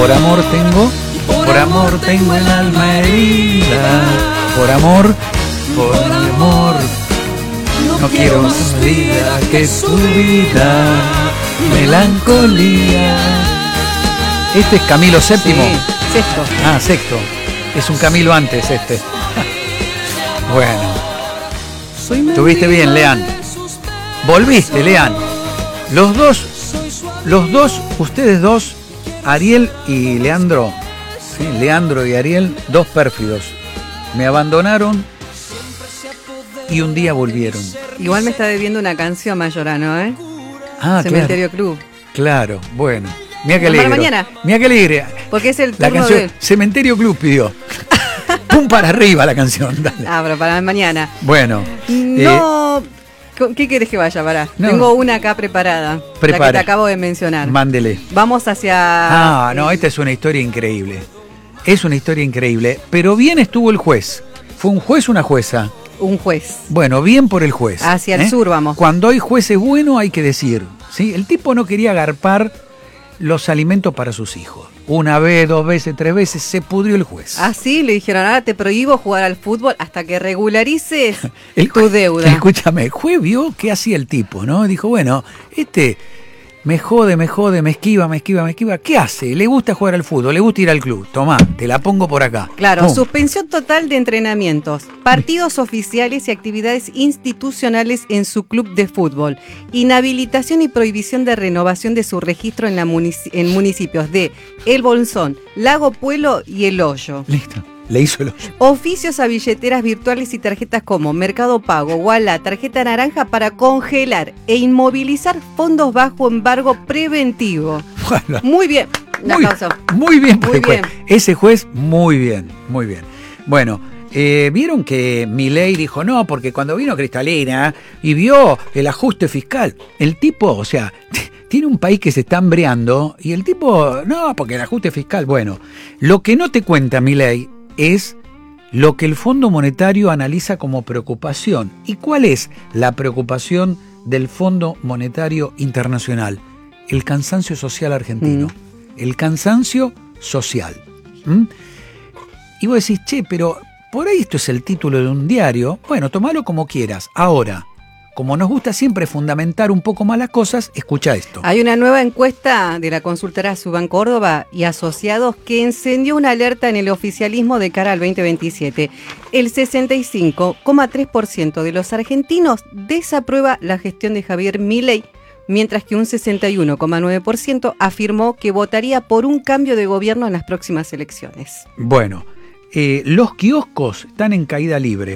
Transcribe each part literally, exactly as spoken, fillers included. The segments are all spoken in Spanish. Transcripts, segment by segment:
Por amor tengo, por amor tengo el alma herida. Por amor, por amor, no quiero más vida que su vida. Melancolía. Este es Camilo séptimo. Sí, sexto. Ah, sexto. Es un Camilo antes este. Bueno. Tuviste bien, Lean. Volviste, Lean. Los dos, los dos, ustedes dos, Ariel y Leandro, ¿sí? Leandro y Ariel, dos pérfidos. Me abandonaron y un día volvieron. Igual me está debiendo una canción, Mayorano, ¿eh? Ah, Cementerio claro. Club. Claro, bueno. Mira qué Para alegre. mañana. Mira qué alegre. Porque es el La turno canción de... Cementerio Club pidió. Pum para arriba la canción. Dale. Ah, pero para mañana. Bueno. No... Eh... ¿Qué querés que vaya? Pará. No. Tengo una acá preparada. Prepare. La que te acabo de mencionar. Mándele. Vamos hacia... Ah, no, esta es una historia increíble. Es una historia increíble. Pero bien estuvo el juez. ¿Fue un juez o una jueza? Un juez. Bueno, bien por el juez. Hacia el ¿eh? sur vamos. Cuando hay jueces buenos hay que decir, ¿sí? El tipo no quería agarpar los alimentos para sus hijos. Una vez, dos veces, tres veces, se pudrió el juez. Ah, sí, le dijeron, ahora te prohíbo jugar al fútbol hasta que regularices el tu deuda. Escúchame, el juez vio qué hacía el tipo, ¿no? Dijo, bueno, este me jode, me jode, me esquiva, me esquiva, me esquiva. ¿Qué hace? Le gusta jugar al fútbol, le gusta ir al club. Tomá, te la pongo por acá. Claro, ¡pum! Suspensión total de entrenamientos, partidos oficiales y actividades institucionales en su club de fútbol, inhabilitación y prohibición de renovación de su registro en, la munici- en municipios de El Bolsón, Lago Puelo y El Hoyo. Listo. Le hizo el hoyo. Oficios a billeteras virtuales y tarjetas como Mercado Pago, Walla, tarjeta naranja para congelar e inmovilizar fondos bajo embargo preventivo. Bueno, muy bien. Un muy, aplauso. muy bien por Muy el juez. bien. Ese juez, muy bien, muy bien. Bueno, eh, vieron que Milei dijo no, porque cuando vino Cristalina y vio el ajuste fiscal, el tipo, o sea, tiene un país que se está hambreando y el tipo, no, porque el ajuste fiscal, bueno, lo que no te cuenta Milei es lo que el Fondo Monetario analiza como preocupación. ¿Y cuál es la preocupación del Fondo Monetario Internacional? El cansancio social argentino. Mm. El cansancio social. ¿Mm? Y vos decís, che, pero por ahí esto es el título de un diario. Bueno, tomalo como quieras. Ahora, como nos gusta siempre fundamentar un poco más las cosas, escucha esto. Hay una nueva encuesta de la consultora Suban Córdoba y asociados que encendió una alerta en el oficialismo de cara al veinte veintisiete. El sesenta y cinco coma tres por ciento de los argentinos desaprueba la gestión de Javier Milei, mientras que un sesenta y uno coma nueve por ciento afirmó que votaría por un cambio de gobierno en las próximas elecciones. Bueno, eh, los kioscos están en caída libre.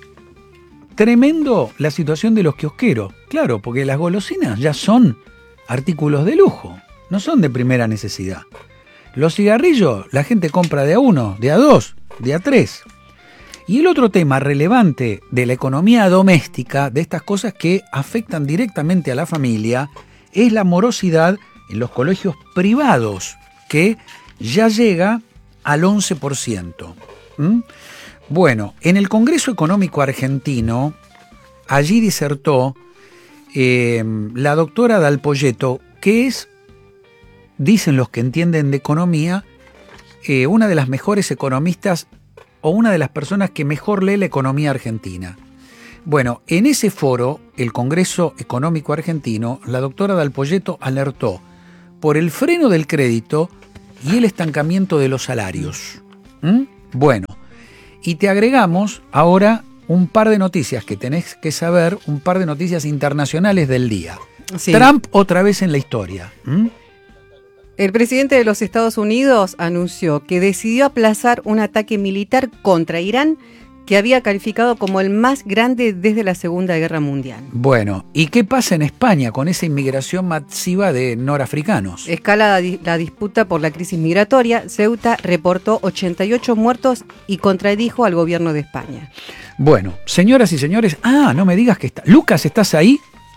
Tremendo la situación de los kiosqueros, claro, porque las golosinas ya son artículos de lujo, no son de primera necesidad. Los cigarrillos la gente compra de a uno, de a dos, de a tres. Y el otro tema relevante de la economía doméstica, de estas cosas que afectan directamente a la familia, es la morosidad en los colegios privados, que ya llega al once por ciento. ¿Mm? Bueno, en el Congreso Económico Argentino, allí disertó eh, la doctora Dalpolletto, que es, dicen los que entienden de economía, eh, una de las mejores economistas o una de las personas que mejor lee la economía argentina. Bueno, en ese foro, el Congreso Económico Argentino, la doctora Dalpolletto alertó por el freno del crédito y el estancamiento de los salarios. ¿Mm? Bueno. Y te agregamos ahora un par de noticias que tenés que saber, un par de noticias internacionales del día. Sí. Trump otra vez en la historia. ¿Mm? El presidente de los Estados Unidos anunció que decidió aplazar un ataque militar contra Irán que había calificado como el más grande desde la Segunda Guerra Mundial. Bueno, ¿y qué pasa en España con esa inmigración masiva de norafricanos? Escala la disputa por la crisis migratoria. Ceuta reportó ochenta y ocho muertos y contradijo al gobierno de España. Bueno, señoras y señores, ah, no me digas que está. Lucas, ¿estás ahí?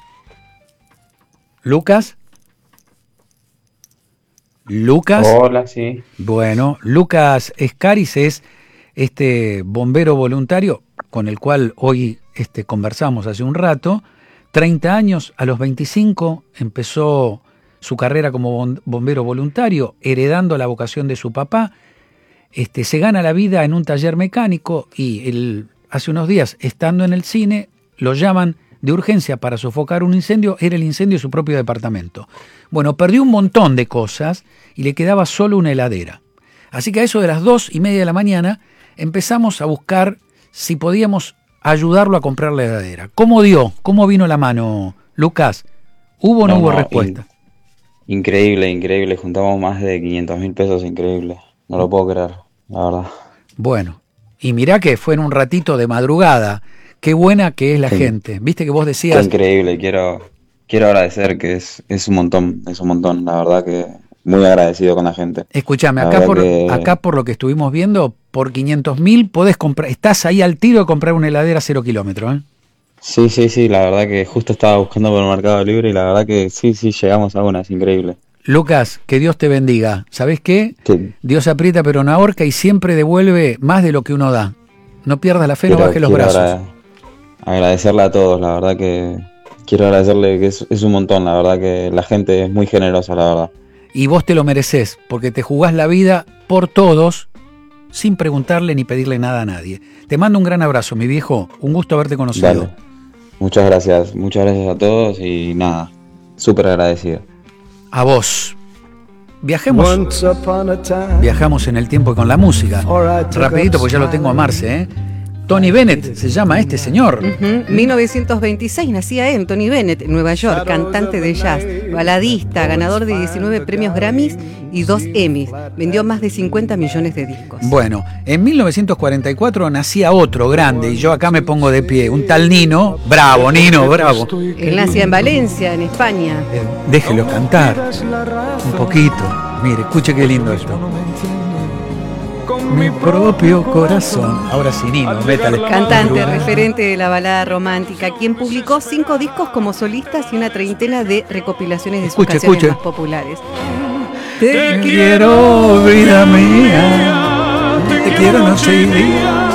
Lucas. Lucas. Hola, sí. Bueno, Lucas Escaris es este bombero voluntario con el cual hoy este, conversamos hace un rato. treinta años, a los veinticinco empezó su carrera como bombero voluntario, heredando la vocación de su papá. Este, se gana la vida en un taller mecánico y él, hace unos días, estando en el cine, lo llaman de urgencia para sofocar un incendio. Era el incendio de su propio departamento. Bueno, perdió un montón de cosas y le quedaba solo una heladera. Así que a eso de las dos y media de la mañana empezamos a buscar si podíamos ayudarlo a comprar la heladera. ¿Cómo dio? ¿Cómo vino la mano, Lucas? ¿Hubo o no, no hubo no, respuesta? In, increíble, increíble. Juntamos más de quinientos mil pesos, increíble. No lo puedo creer, la verdad. Bueno, y mirá que fue en un ratito de madrugada. Qué buena que es la sí. gente. Viste que vos decías... Qué increíble, quiero, quiero agradecer, que es, es un montón, es un montón. La verdad que muy agradecido con la gente. Escúchame, acá por, que... acá por lo que estuvimos viendo, por quinientos mil podés comprar, estás ahí al tiro de comprar una heladera cero kilómetros, ¿eh? Sí, sí, sí, la verdad que justo estaba buscando por el Mercado Libre y la verdad que sí, sí, llegamos a una, es increíble. Lucas, que Dios te bendiga. ¿Sabés qué? Sí. Dios aprieta pero no ahorca y siempre devuelve más de lo que uno da. No pierdas la fe, quiero, no bajes los brazos. Agra- agradecerle a todos, la verdad que quiero agradecerle que es, es un montón, la verdad que la gente es muy generosa, la verdad. Y vos te lo merecés, porque te jugás la vida por todos, sin preguntarle ni pedirle nada a nadie. Te mando un gran abrazo, mi viejo. Un gusto haberte conocido. Dale. Muchas gracias, muchas gracias a todos y nada, súper agradecido. A vos. Viajemos. Viajamos en el tiempo y con la música. Rapidito, porque ya lo tengo a Marce, ¿eh? Tony Bennett se llama este señor. Uh-huh. mil novecientos veintiséis nacía él, Tony Bennett, en Nueva York, cantante de jazz, baladista, ganador de diecinueve premios Grammys y dos Emmys. Vendió más de cincuenta millones de discos. Bueno, en mil novecientos cuarenta y cuatro nacía otro grande, y yo acá me pongo de pie, un tal Nino, bravo, Nino, bravo. Él nacía en Valencia, en España. Eh, déjelo cantar un poquito. Mire, escuche qué lindo esto. Mi propio corazón. Ahora sí, Nino, métale. Cantante, referente de la balada romántica, quien publicó cinco discos como solistas y una treintena de recopilaciones de escuche, sus canciones escuche. más populares. Te quiero, vida mía. Te quiero noche y día.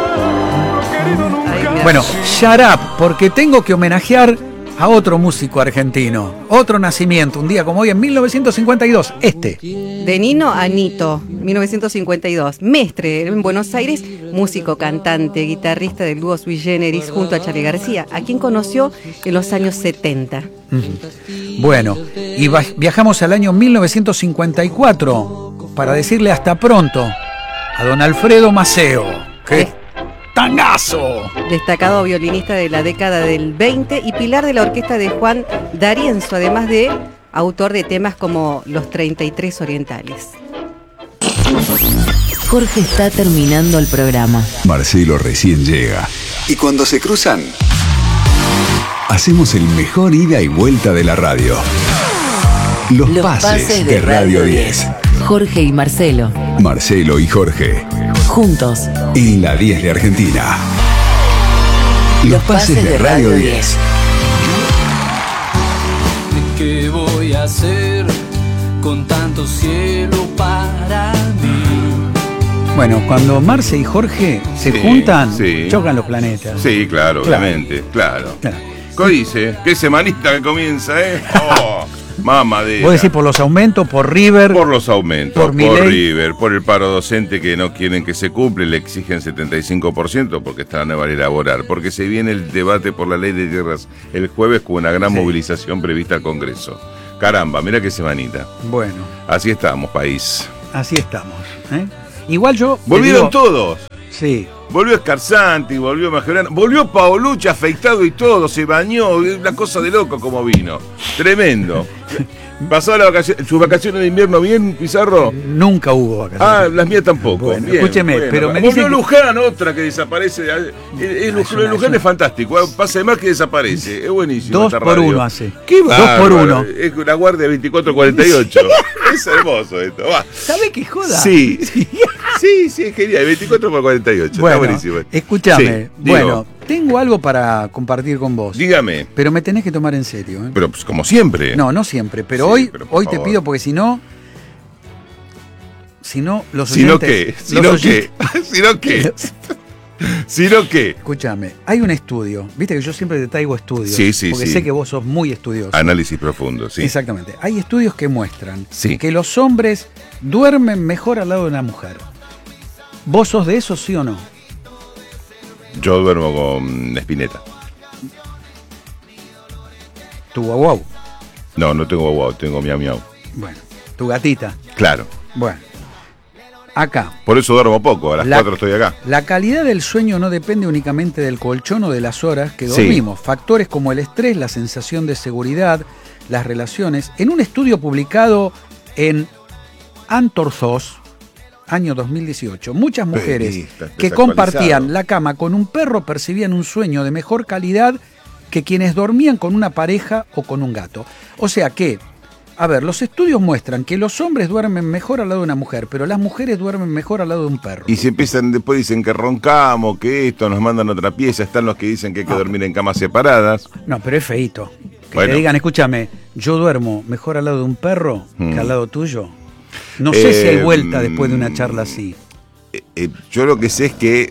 Bueno, shut up, porque tengo que homenajear a otro músico argentino. Otro nacimiento, un día como hoy en mil novecientos cincuenta y dos. Este. De Nino a Nito, mil novecientos cincuenta y dos. Mestre en Buenos Aires, músico, cantante, guitarrista del dúo Sui Generis junto a Charly García, a quien conoció en los años setenta. Uh-huh. Bueno, y viajamos al año mil novecientos cincuenta y cuatro para decirle hasta pronto a don Alfredo Maceo. ¿Qué? ¡Tangazo! Destacado violinista de la década del veinte y pilar de la orquesta de Juan D'Arienzo, además de autor de temas como Los treinta y tres Orientales. Jorge está terminando el programa. Marcelo recién llega. Y cuando se cruzan, hacemos el mejor ida y vuelta de la radio. Los, Los pases, pases de, de Radio diez. Jorge y Marcelo. Marcelo y Jorge. Juntos. En la diez de Argentina. Los, Los pases, pases de, de Radio diez. ¿Qué voy a hacer con tanto cielo para mí? Bueno, cuando Marce y Jorge se sí, juntan, sí. chocan los planetas. Sí, claro, claro. obviamente, claro. claro. ¿Qué dice? ¿Qué semanita que comienza, eh? Oh. Mamadera. ¿Vos decís por los aumentos, por River? Por los aumentos, por, por River, por el paro docente que no quieren que se cumpla, le exigen setenta y cinco por ciento porque está la nueva ley laboral, porque se viene el debate por la ley de tierras el jueves con una gran sí. movilización prevista al Congreso. Caramba, mira qué semanita. Bueno. Así estamos, país. Así estamos. ¿eh? Igual yo... Volvieron digo, todos. Sí. Volvió Scarzanti, volvió Majorano, volvió Paolucci afeitado y todo, se bañó, una cosa de loco como vino. Tremendo. ¿Pasó la vacación, sus vacaciones de invierno bien, Pizarro? Nunca hubo vacaciones. Ah, las mías tampoco. Bueno, bien, escúcheme, bueno. pero me Volvió dicen que... Luján, otra que desaparece. El, el, el, el Luján es fantástico, pasa de más que desaparece. Es buenísimo. Dos por radio. uno hace. ¿Qué va? Dos por uno. Es la guardia veinticuatro cuarenta y ocho. Es hermoso esto. Va. ¿Sabe qué joda? Sí. Sí, sí, es genial. veinticuatro por cuarenta y ocho. Bueno, está buenísimo. Escúchame. Sí, bueno, tengo algo para compartir con vos. Dígame. Pero me tenés que tomar en serio. ¿eh? Pero pues como siempre. No, no siempre. Pero sí, hoy, pero hoy favor. te pido porque si no... Si no, los Si oyentes... no qué. Si no qué. Si no qué. Sino que... Escúchame, hay un estudio, viste que yo siempre te traigo estudios, Sí, sí, porque sí. sé que vos sos muy estudioso. Análisis profundo, sí. Exactamente. Hay estudios que muestran Sí. que los hombres duermen mejor al lado de una mujer. ¿Vos sos de eso, sí o no? Yo duermo con Spinetta. Tu guau guau. No, no tengo guau, tengo miau miau. Bueno, tu gatita. Claro. Bueno, acá. Por eso duermo poco, a las La- cuatro estoy acá. La calidad del sueño no depende únicamente del colchón o de las horas que Sí. dormimos. Factores como el estrés, la sensación de seguridad, las relaciones. En un estudio publicado en Antorthos, año dos mil dieciocho, muchas mujeres Periodistas, que desactualizado. compartían la cama con un perro percibían un sueño de mejor calidad que quienes dormían con una pareja o con un gato. O sea que, a ver, los estudios muestran que los hombres duermen mejor al lado de una mujer, pero las mujeres duermen mejor al lado de un perro. Y se empiezan, después dicen que roncamos, que esto, nos mandan otra pieza, están los que dicen que hay que Ah. dormir en camas separadas. No, pero es feíto. Que Bueno. te digan, escúchame, yo duermo mejor al lado de un perro Mm. que al lado tuyo. No sé si hay Eh, vuelta después de una charla así. Eh, eh, yo lo que sé es que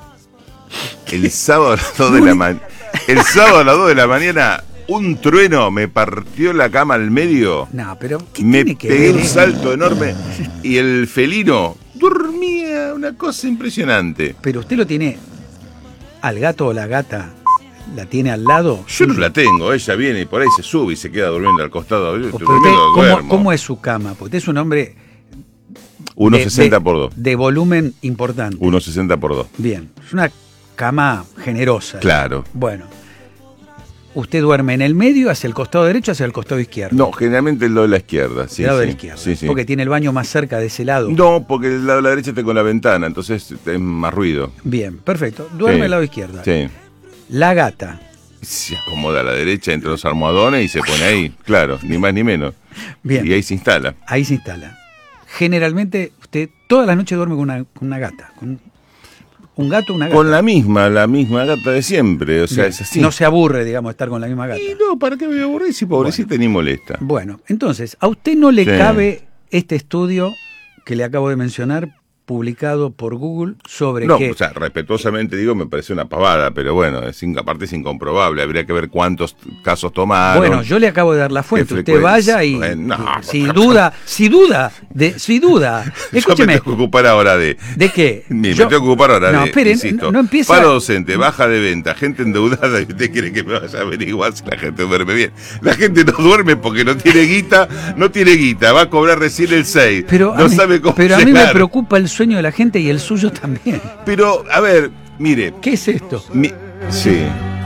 el sábado a las dos de la mañana, el sábado a las dos de la mañana, un trueno me partió la cama al medio. No, pero ¿qué Me tiene que pegué ver? un eh? salto enorme y el felino dormía, una cosa impresionante. Pero usted lo tiene al gato o la gata, la tiene al lado. Yo no la tengo, ella viene y por ahí se sube y se queda durmiendo al costado. Yo estoy Pero usted, durmiendo, ¿cómo, duermo. cómo es su cama? Porque usted es un hombre uno de- sesenta de- por dos. de volumen importante. uno sesenta por dos. Bien, es una cama generosa. Claro. Bueno, usted duerme en el medio, hacia el costado derecho, hacia el costado izquierdo. No, generalmente el lado de la izquierda. Sí, del lado sí, de la izquierda. sí, sí. Porque tiene el baño más cerca de ese lado. No, porque el lado de la derecha está con la ventana, entonces es más ruido. Bien, perfecto. Duerme Sí. al lado izquierdo. Sí. La gata. Se acomoda a la derecha entre los almohadones y se pone ahí, claro, ni más ni menos. Bien. Y ahí se instala. Ahí se instala. Generalmente usted toda la noche duerme con una, con una gata. Con un gato o una gata. Con la misma, la misma gata de siempre, o sea, Bien. es así. No se aburre, digamos, estar con la misma gata. Y no, ¿para qué me voy a aburrir si pobrecita ni molesta? Bueno, entonces, a usted no le Sí. cabe este estudio que le acabo de mencionar, publicado por Google, sobre No, que... o sea, respetuosamente digo, me parece una pavada, pero bueno, es, in- aparte es incomprobable, habría que ver cuántos casos tomaron. Bueno, yo le acabo de dar la fuente. ¿Qué Usted vaya y, frecuencia? Bueno, no, si por- duda, si duda, de, si duda, Yo me escúcheme, tengo que ocupar ahora de... ¿de qué? Ni Yo- me tengo que ocupar ahora no, de, esperen, insisto, no, no empieza... paro docente, baja de venta, gente endeudada, y usted quiere que me vaya a averiguar si la gente duerme bien. La gente no duerme porque no tiene guita, no tiene guita, va a cobrar recién el seis, Pero, no a mí, sabe cómo pero a mí me llegar. preocupa el sueño de la gente y el suyo también. Pero, a ver, mire, ¿Qué es esto? mi- sí,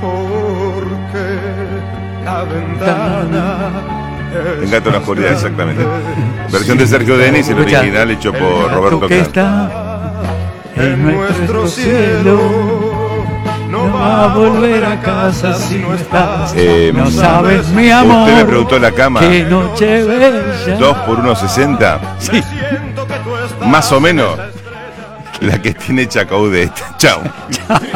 en Gato en la Oscuridad, exactamente. Versión de Sergio Denis, el Escucha. original hecho por Roberto que Carlos. está en nuestro cielo no va a volver a casa si no estás. Eh, No sabes, mi amor, Usted me preguntó la cama, qué noche bella. dos por uno sesenta. Sí. Más o menos la que tiene Chacaudé. Chao.